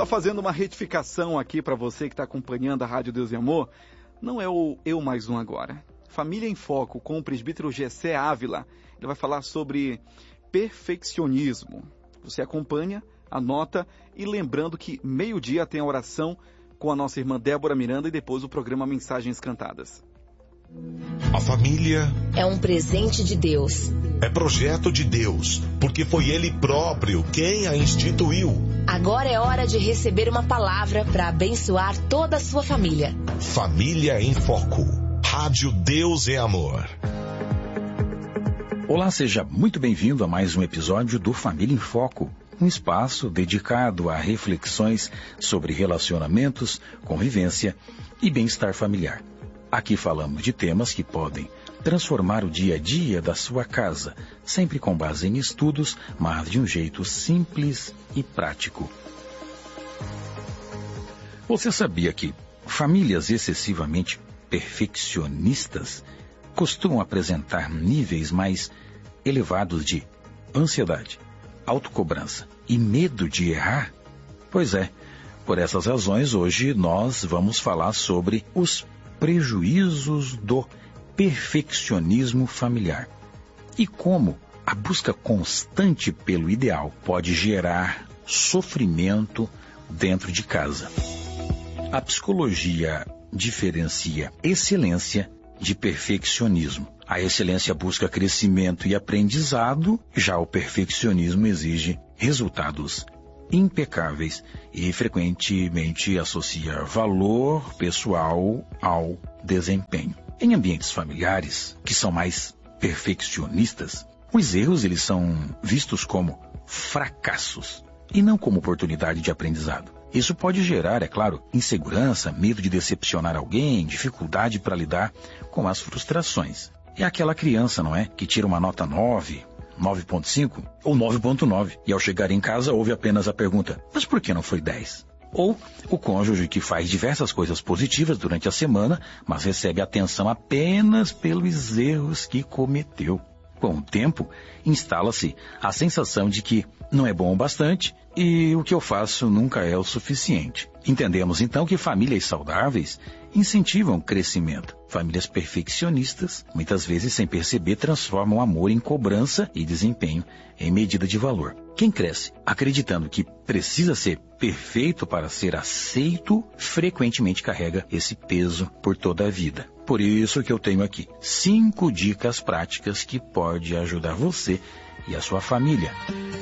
Só fazendo uma retificação aqui para você que está acompanhando a Rádio Deus e Amor, não é o Eu Mais Um agora. Família em Foco com o presbítero Gessé Ávila. Ele vai falar sobre perfeccionismo. Você acompanha, anota e lembrando que meio-dia tem a oração com a nossa irmã Débora Miranda e depois o programa Mensagens Cantadas. A família é um presente de Deus. É projeto de Deus, porque foi Ele próprio quem a instituiu. Agora é hora de receber uma palavra para abençoar toda a sua família. Família em Foco. Rádio Deus é Amor. Olá, seja muito bem-vindo a mais um episódio do Família em Foco. Um espaço dedicado a reflexões sobre relacionamentos, convivência e bem-estar familiar. Aqui falamos de temas que podem transformar o dia a dia da sua casa, sempre com base em estudos, mas de um jeito simples e prático. Você sabia que famílias excessivamente perfeccionistas costumam apresentar níveis mais elevados de ansiedade, autocobrança e medo de errar? Pois é, por essas razões hoje nós vamos falar sobre os prejuízos do perfeccionismo familiar e como a busca constante pelo ideal pode gerar sofrimento dentro de casa. A psicologia diferencia excelência de perfeccionismo. A excelência busca crescimento e aprendizado, já o perfeccionismo exige resultados impecáveis e frequentemente associa valor pessoal ao desempenho. Em ambientes familiares, que são mais perfeccionistas, os erros eles são vistos como fracassos e não como oportunidade de aprendizado. Isso pode gerar, é claro, insegurança, medo de decepcionar alguém, dificuldade para lidar com as frustrações. É aquela criança, não é? Que tira uma nota 9, 9.5 ou 9.9 e ao chegar em casa ouve apenas a pergunta: mas por que não foi 10? Ou o cônjuge que faz diversas coisas positivas durante a semana, mas recebe atenção apenas pelos erros que cometeu. Com o tempo, instala-se a sensação de que não é bom o bastante e o que eu faço nunca é o suficiente. Entendemos então que famílias saudáveis incentivam o crescimento. Famílias perfeccionistas, muitas vezes sem perceber, transformam amor em cobrança e desempenho em medida de valor. Quem cresce acreditando que precisa ser perfeito para ser aceito, frequentemente carrega esse peso por toda a vida. Por isso que eu tenho aqui 5 dicas práticas que podem ajudar você e a sua família.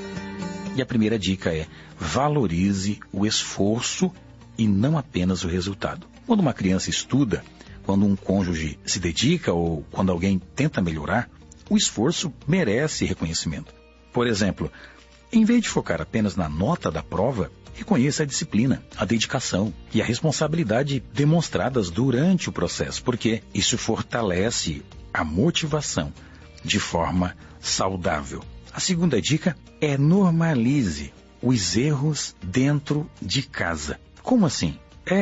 E a primeira dica é: valorize o esforço e não apenas o resultado. Quando uma criança estuda, quando um cônjuge se dedica ou quando alguém tenta melhorar, o esforço merece reconhecimento. Por exemplo, em vez de focar apenas na nota da prova, reconheça a disciplina, a dedicação e a responsabilidade demonstradas durante o processo, porque isso fortalece a motivação de forma saudável. A segunda dica é: normalize os erros dentro de casa. Como assim?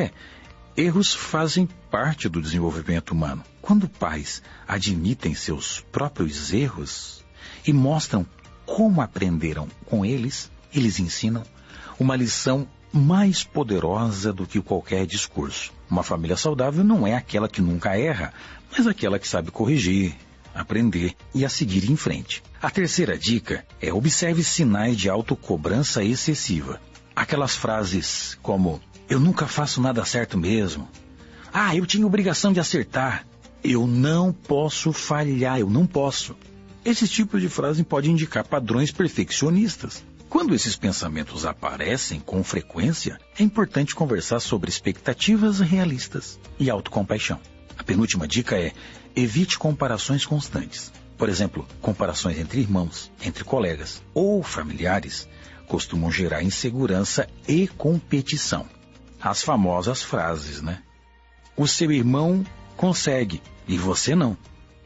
Erros fazem parte do desenvolvimento humano. Quando pais admitem seus próprios erros e mostram como aprenderam com eles, eles ensinam uma lição mais poderosa do que qualquer discurso. Uma família saudável não é aquela que nunca erra, mas aquela que sabe corrigir, aprender e a seguir em frente. A terceira dica é: observe sinais de autocobrança excessiva. Aquelas frases como: eu nunca faço nada certo mesmo. Eu tinha obrigação de acertar. Eu não posso falhar, eu não posso. Esse tipo de frase pode indicar padrões perfeccionistas. Quando esses pensamentos aparecem com frequência, é importante conversar sobre expectativas realistas e autocompaixão. A penúltima dica é: evite comparações constantes. Por exemplo, comparações entre irmãos, entre colegas ou familiares costumam gerar insegurança e competição. As famosas frases, né? O seu irmão consegue e você não.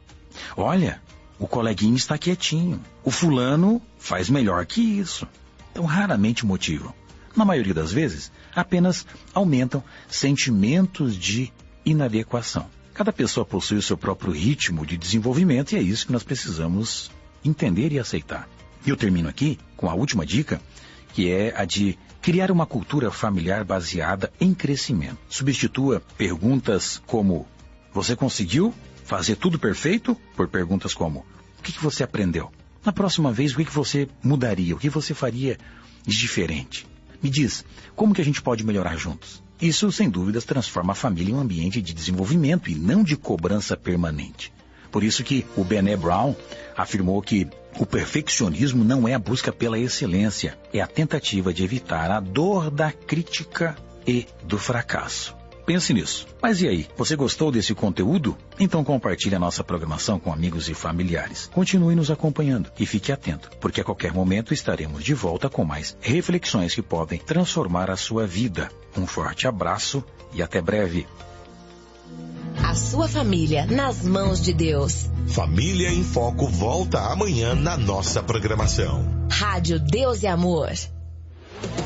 Olha, o coleguinha está quietinho. O fulano faz melhor que isso. Então, raramente motivam. Na maioria das vezes, apenas aumentam sentimentos de inadequação. Cada pessoa possui o seu próprio ritmo de desenvolvimento e é isso que nós precisamos entender e aceitar. E eu termino aqui com a última dica, que é a de criar uma cultura familiar baseada em crescimento. Substitua perguntas como: você conseguiu fazer tudo perfeito? Por perguntas como: o que você aprendeu? Na próxima vez, o que você mudaria? O que você faria de diferente? Me diz, como que a gente pode melhorar juntos? Isso, sem dúvidas, transforma a família em um ambiente de desenvolvimento e não de cobrança permanente. Por isso que o Brené Brown afirmou que o perfeccionismo não é a busca pela excelência, é a tentativa de evitar a dor da crítica e do fracasso. Pense nisso. Mas e aí, você gostou desse conteúdo? Então compartilhe a nossa programação com amigos e familiares. Continue nos acompanhando e fique atento, porque a qualquer momento estaremos de volta com mais reflexões que podem transformar a sua vida. Um forte abraço e até breve. A sua família nas mãos de Deus. Família em Foco volta amanhã na nossa programação. Rádio Deus e Amor.